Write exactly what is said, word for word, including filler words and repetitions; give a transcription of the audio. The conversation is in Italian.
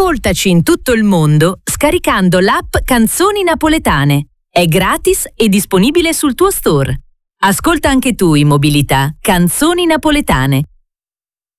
Ascoltaci in tutto il mondo scaricando l'app Canzoni Napoletane. È gratis e disponibile sul tuo store. Ascolta anche tu in mobilità Canzoni Napoletane.